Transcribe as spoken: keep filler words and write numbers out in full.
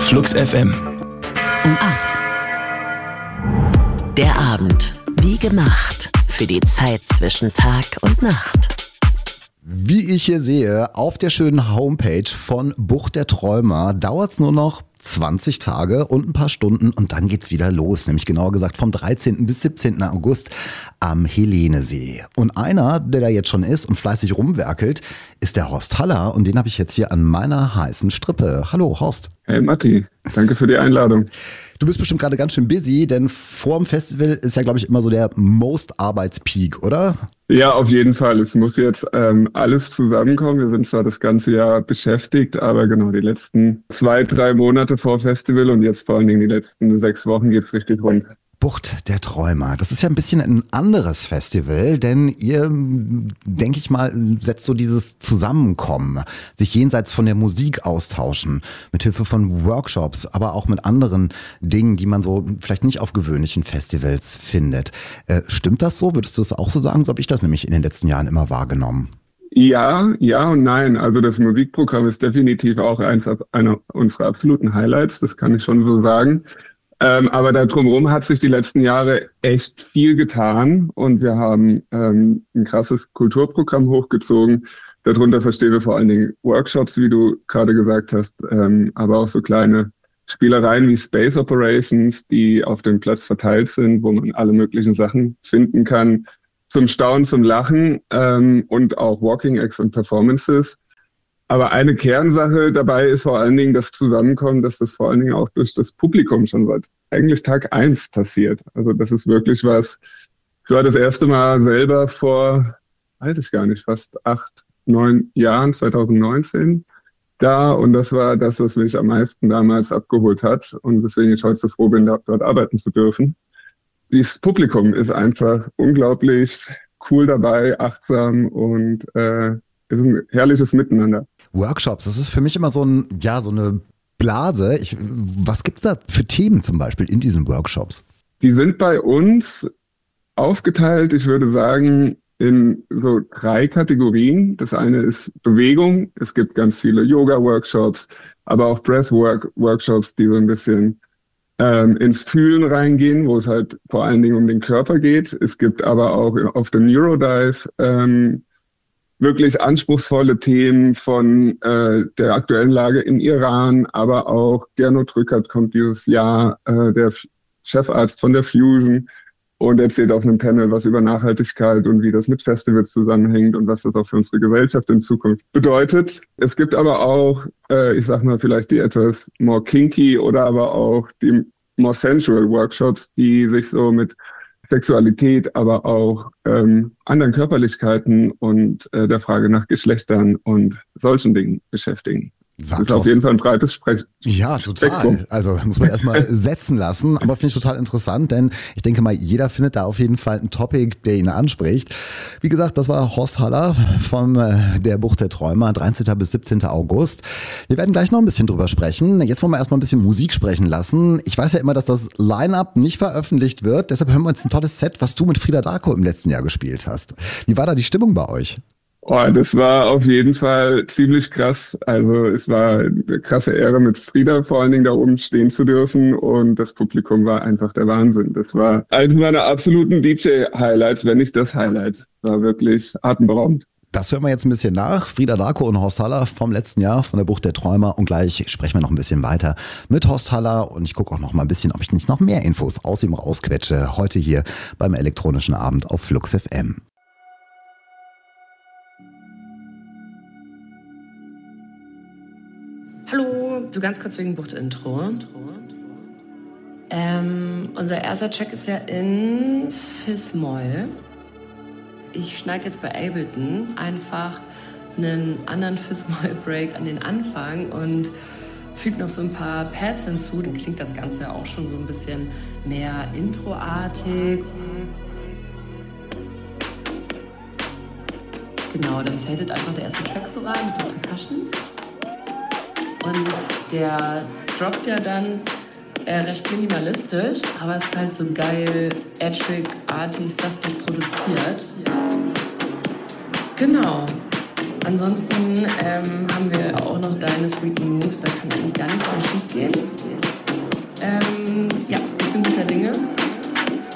Flux F M. Um acht. Der Abend, wie gemacht, für die Zeit zwischen Tag und Nacht. Wie ich hier sehe, auf der schönen Homepage von Bucht der Träumer dauert es nur noch zwanzig Tage und ein paar Stunden und dann geht's wieder los, nämlich genauer gesagt vom dreizehnten bis siebzehnten August am Helenesee. Und einer, der da jetzt schon ist und fleißig rumwerkelt, ist der Horst Haller und den habe ich jetzt hier an meiner heißen Strippe. Hallo Horst. Hey Matti, danke für die Einladung. Du bist bestimmt gerade ganz schön busy, denn vor dem Festival ist ja, glaube ich, immer so der Most Arbeitspeak, oder? Ja, auf jeden Fall. Es muss jetzt ähm, alles zusammenkommen. Wir sind zwar das ganze Jahr beschäftigt, aber genau die letzten zwei, drei Monate vor Festival und jetzt vor allen Dingen die letzten sechs Wochen geht's richtig rund. Bucht der Träumer. Das ist ja ein bisschen ein anderes Festival, denn ihr, denke ich mal, setzt so dieses Zusammenkommen, sich jenseits von der Musik austauschen, mit Hilfe von Workshops, aber auch mit anderen Dingen, die man so vielleicht nicht auf gewöhnlichen Festivals findet. Äh, stimmt das so? Würdest du es auch so sagen? So habe ich das nämlich in den letzten Jahren immer wahrgenommen. Ja, ja und nein. Also das Musikprogramm ist definitiv auch eins einer unserer absoluten Highlights, das kann ich schon so sagen. Ähm, aber da drumherum hat sich die letzten Jahre echt viel getan und wir haben ähm, ein krasses Kulturprogramm hochgezogen. Darunter verstehen wir vor allen Dingen Workshops, wie du gerade gesagt hast, ähm, aber auch so kleine Spielereien wie Space Operations, die auf dem Platz verteilt sind, wo man alle möglichen Sachen finden kann, zum Staunen, zum Lachen ähm, und auch Walking Acts und Performances. Aber eine Kernsache dabei ist vor allen Dingen das Zusammenkommen, dass das vor allen Dingen auch durch das Publikum schon seit eigentlich Tag eins passiert. Also das ist wirklich was, ich war das erste Mal selber vor, weiß ich gar nicht, fast acht, neun Jahren, zwanzig neunzehn da und das war das, was mich am meisten damals abgeholt hat und weswegen ich heute so froh bin, dort arbeiten zu dürfen. Dieses Publikum ist einfach unglaublich cool dabei, achtsam und äh, es ist ein herrliches Miteinander. Workshops, das ist für mich immer so ein, ja, so eine Blase. Ich, was gibt's da für Themen zum Beispiel in diesen Workshops? Die sind bei uns aufgeteilt, ich würde sagen, in so drei Kategorien. Das eine ist Bewegung. Es gibt ganz viele Yoga-Workshops, aber auch Breathwork-Workshops, die so ein bisschen ähm, ins Fühlen reingehen, wo es halt vor allen Dingen um den Körper geht. Es gibt aber auch auf dem Neurodive ähm, wirklich anspruchsvolle Themen von äh, der aktuellen Lage im Iran, aber auch Gernot Rückert kommt dieses Jahr, äh, der Chefarzt von der Fusion und erzählt auf einem Panel was über Nachhaltigkeit und wie das mit Festivals zusammenhängt und was das auch für unsere Gesellschaft in Zukunft bedeutet. Es gibt aber auch, äh, ich sag mal, vielleicht die etwas more kinky oder aber auch die more sensual Workshops, die sich so mit Sexualität, aber auch ähm, anderen Körperlichkeiten und äh, der Frage nach Geschlechtern und solchen Dingen beschäftigen. Sag das ist auf jeden Fall ein breites Sprech. Ja, total. Spektrum. Also muss man erstmal setzen lassen. Aber finde ich total interessant, denn ich denke mal, jeder findet da auf jeden Fall ein Topic, der ihn anspricht. Wie gesagt, das war Horst Haller von äh, der Bucht der Träumer, dreizehnten bis siebzehnten August. Wir werden gleich noch ein bisschen drüber sprechen. Jetzt wollen wir erstmal ein bisschen Musik sprechen lassen. Ich weiß ja immer, dass das Line-Up nicht veröffentlicht wird. Deshalb hören wir uns ein tolles Set, was du mit Frida Darko im letzten Jahr gespielt hast. Wie war da die Stimmung bei euch? Oh, das war auf jeden Fall ziemlich krass. Also es war eine krasse Ehre, mit Frida vor allen Dingen da oben stehen zu dürfen und das Publikum war einfach der Wahnsinn. Das war eines meiner absoluten D J-Highlights, wenn nicht das Highlight. War wirklich atemberaubend. Das hören wir jetzt ein bisschen nach. Frida Darko und Horst Haller vom letzten Jahr von der Bucht der Träumer und gleich sprechen wir noch ein bisschen weiter mit Horst Haller und ich gucke auch noch mal ein bisschen, ob ich nicht noch mehr Infos aus ihm rausquetsche. Heute hier beim elektronischen Abend auf Flux F M. Hallo, du ganz kurz wegen Bucht-Intro. Ähm, unser erster Track ist ja in Fis-Moll. Ich schneide jetzt bei Ableton einfach einen anderen Fis-Moll-Break an den Anfang und füge noch so ein paar Pads hinzu. Dann klingt das Ganze auch schon so ein bisschen mehr Intro-artig. Genau, dann fadet einfach der erste Track so rein mit den Percussions. Und der droppt ja dann äh, recht minimalistisch, aber es ist halt so geil, edgig-artig, saftig produziert. Genau. Ansonsten ähm, haben wir auch noch deine Sweet Moves, da kann eigentlich gar nichts mehr schief gehen. Ähm, ja, ich bin guter Dinge.